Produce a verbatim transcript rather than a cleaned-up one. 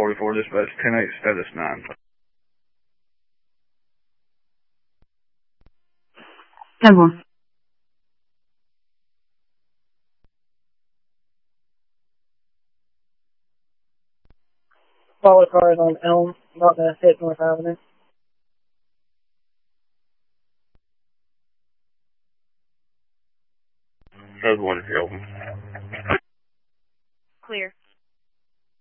forty-four, dispatch ten eight, status nine. ten one. Follow cars on Elm, about to hit North Avenue. Code one, Hilton. Clear.